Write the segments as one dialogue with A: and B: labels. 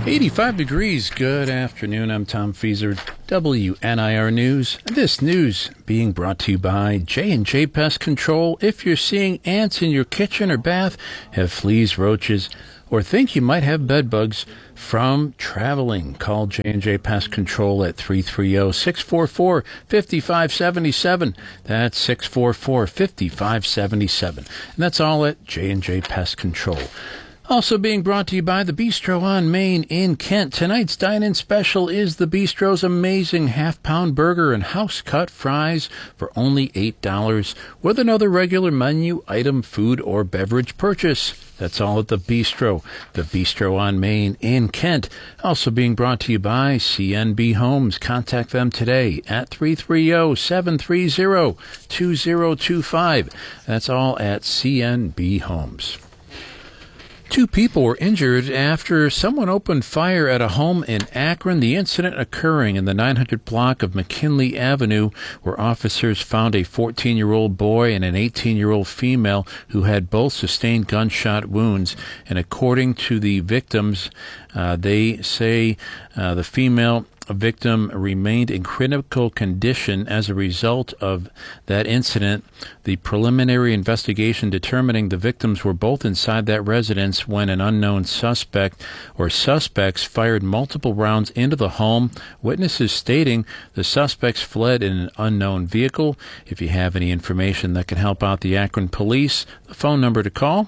A: 85 degrees. Good afternoon. I'm Tom Feaser, WNIR News. This news being brought to you by J&J Pest Control. If you're seeing ants in your kitchen or bath, have fleas, roaches, or think you might have bed bugs from traveling, call J&J Pest Control at 330-644-5577. That's 644-5577. And that's all at J&J Pest Control. Also being brought to you by the Bistro on Main in Kent. Tonight's dine-in special is the Bistro's amazing half-pound burger and house-cut fries for only $8 with another regular menu item, food, or beverage purchase. That's all at the Bistro on Main in Kent. Also being brought to you by CNB Homes. Contact them today at 330-730-2025. That's all at CNB Homes. 2 people were injured after someone opened fire at a home in Akron. The incident occurring in the 900 block of McKinley Avenue, where officers found a 14-year-old boy and an 18-year-old female who had both sustained gunshot wounds. And according to the victims, they say the female victim remained in critical condition as a result of that incident. The preliminary investigation determining the victims were both inside that residence when an unknown suspect or suspects fired multiple rounds into the home. Witnesses stating the suspects fled in an unknown vehicle. If you have any information that can help out the Akron police, the phone number to call,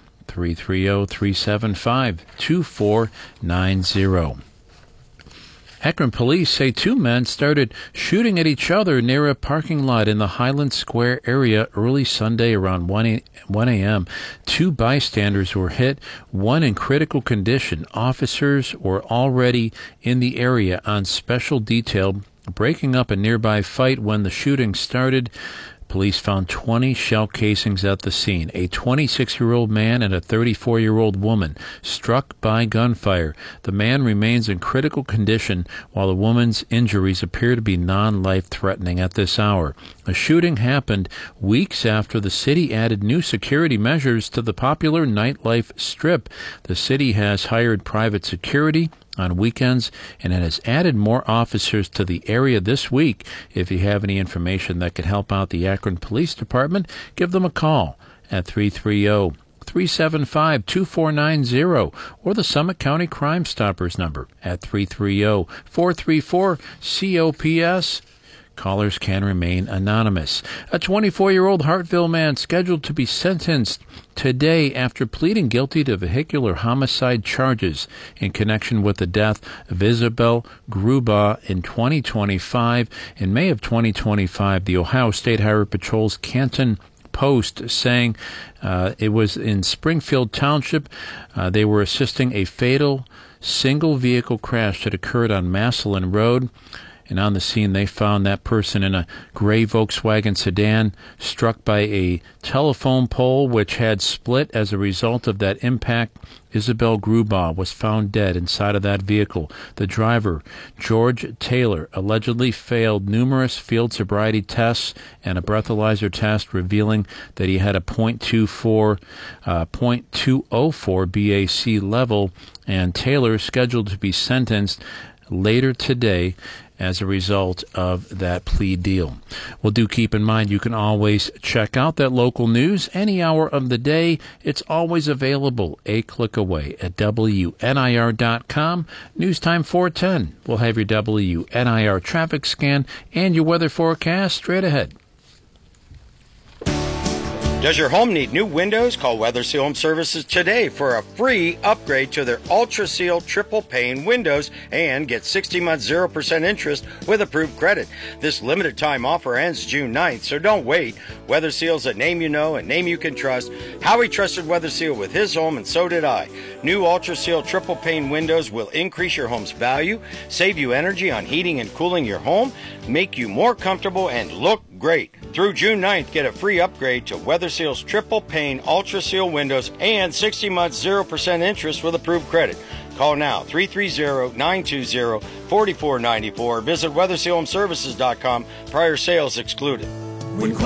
A: 330-375-2490. Akron police say 2 men started shooting at each other near a parking lot in the Highland Square area early Sunday around 1 a.m. 2 bystanders were hit, one in critical condition. Officers were already in the area on special detail, breaking up a nearby fight when the shooting started. Police found 20 shell casings at the scene. A 26-year-old man and a 34-year-old woman struck by gunfire. The man remains in critical condition, while the woman's injuries appear to be non-life-threatening at this hour. The shooting happened weeks after the city added new security measures to the popular nightlife strip. The city has hired private security on weekends, and it has added more officers to the area this week. If you have any information that could help out the Akron Police Department, give them a call at 330-375-2490 or the Summit County Crime Stoppers number at 330-434-COPS. Callers can remain anonymous. A 24-year-old Hartville man scheduled to be sentenced today after pleading guilty to vehicular homicide charges in connection with the death of Isabel Gruba in 2025. In May of 2025, the Ohio State Highway Patrol's Canton Post saying it was in Springfield Township. They were assisting a fatal single-vehicle crash that occurred on Massillon Road. And on the scene, they found that person in a gray Volkswagen sedan struck by a telephone pole which had split as a result of that impact. Isabel Gruba was found dead inside of that vehicle. The driver, George Taylor, allegedly failed numerous field sobriety tests and a breathalyzer test revealing that he had a .204 BAC level, and Taylor scheduled to be sentenced later today as a result of that plea deal. Well, do keep in mind you can always check out that local news any hour of the day. It's always available a click away at WNIR.com. News time 4:10. We'll have your WNIR traffic scan and your weather forecast straight ahead.
B: Does your home need new windows? Call Weather Seal Home Services today for a free upgrade to their Ultra Seal triple pane windows and get 60 months 0% interest with approved credit. This limited time offer ends June 9th, so don't wait. Weather Seal's a name you know, a name you can trust. Howie trusted Weather Seal with his home, and so did I. New Ultra Seal triple pane windows will increase your home's value, save you energy on heating and cooling your home, make you more comfortable, and look great. Through June 9th, get a free upgrade to Weather Seal's triple pane Ultra Seal windows and 60 months 0% interest with approved credit. Call now, 330-920-4494. Visit WeatherSealHomeservices.com. Prior sales excluded.